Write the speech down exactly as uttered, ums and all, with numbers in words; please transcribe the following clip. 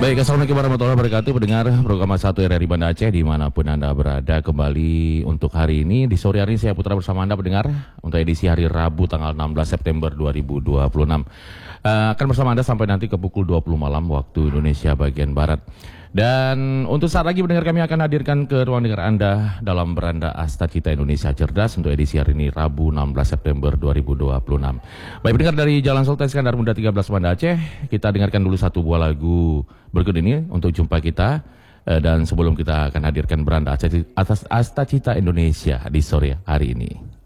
Baik, Assalamualaikum warahmatullahi wabarakatuh. Pendengar program satu R R I Banda Aceh dimanapun Anda berada, kembali untuk hari ini. Di sore hari ini saya Putra bersama Anda pendengar untuk edisi hari Rabu tanggal enam belas September dua ribu dua puluh enam. Uh, akan bersama Anda sampai nanti ke pukul dua puluh malam waktu Indonesia bagian Barat. Dan untuk saat lagi pendengar, kami akan hadirkan ke ruang dengar Anda dalam beranda Asta Cita Indonesia Cerdas untuk edisi hari ini Rabu enam belas September dua ribu dua puluh enam. Baik pendengar, dari Jalan Sultan Iskandar Muda tiga belas Banda Aceh, kita dengarkan dulu satu buah lagu berikut ini untuk jumpa kita. Dan sebelum kita akan hadirkan beranda Asta Cita Indonesia di sore hari ini.